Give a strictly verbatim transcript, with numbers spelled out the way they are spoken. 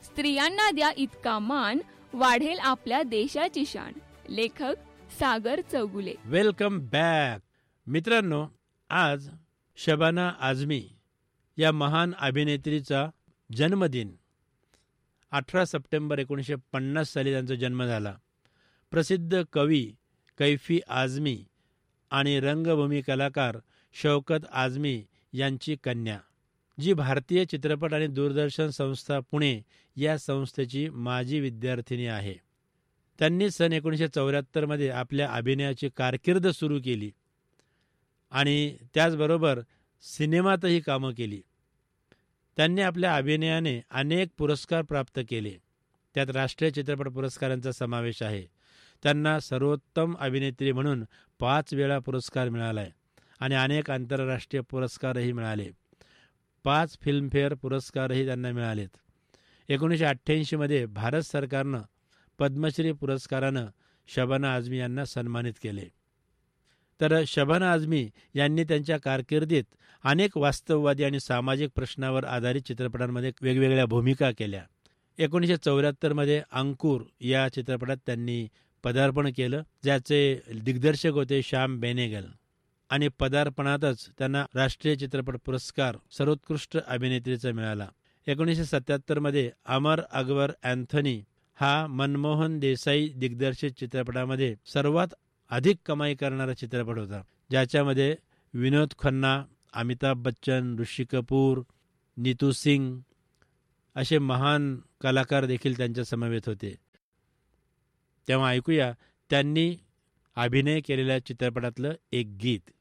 स्त्रियांना द्या इतका मान, वाढेल आपल्या देशाची शान. लेखक सागर चौगुले. वेलकम बॅक मित्रांनो. आज शबाना आझमी या महान अभिनेत्रीचा जन्मदिन. अठरा सप्टेंबर एकोणीसशे पन्नास साली त्यांचा जन्म झाला. प्रसिद्ध कवी कैफी आझमी आणि रंगभूमी कलाकार शौकत आझमी यांची कन्या, जी भारतीय चित्रपट आणि दूरदर्शन संस्था पुणे या संस्थेची माजी विद्यार्थिनी आहे. त्यांनी सन एकोणीसशे चौऱ्याहत्तरमध्ये आपल्या अभिनयाची कारकीर्द सुरू केली आणि त्याचबरोबर सिनेमातही कामं केली. त्यांनी आपल्या अभिनयाने अनेक पुरस्कार प्राप्त केले. त्यात राष्ट्रीय चित्रपट पुरस्कारांचा समावेश आहे. त्यांना सर्वोत्तम अभिनेत्री म्हणून पाच वेळा पुरस्कार मिळाला आहे आणि अनेक आंतरराष्ट्रीय पुरस्कारही मिळाले. पाच फिल्मफेअर पुरस्कारही त्यांना मिळालेत. एकोणीसशे अठ्ठ्याऐंशीमध्ये भारत सरकारनं पद्मश्री पुरस्कारानं शबाना आझमी यांना सन्मानित केले. तर शबाना आझमी यांनी त्यांच्या कारकिर्दीत अनेक वास्तववादी आणि सामाजिक प्रश्नावर आधारित चित्रपटांमध्ये वेगवेगळ्या भूमिका केल्या. एकोणीसशे चौऱ्याहत्तरमध्ये अंकुर या चित्रपटात त्यांनी पदार्पण केलं, ज्याचे दिग्दर्शक होते श्याम बेनेगल. आणि पदार्पणातच त्यांना राष्ट्रीय चित्रपट पुरस्कार सर्वोत्कृष्ट अभिनेत्रीचा मिळाला. एकोणीसशे सत्याहत्तरमध्ये अमर अकबर अँथनी हा मनमोहन देसाई दिग्दर्शित चित्रपटामध्ये सर्वात अधिक कमाई करणारा चित्रपट होता, ज्याच्यामध्ये विनोद खन्ना, अमिताभ बच्चन, ऋषी कपूर, नीतू सिंग असे महान कलाकार देखील त्यांच्या समवेत होते. तेव्हा ऐकूया त्यांनी अभिनय केलेल्या चित्रपटातलं एक गीत.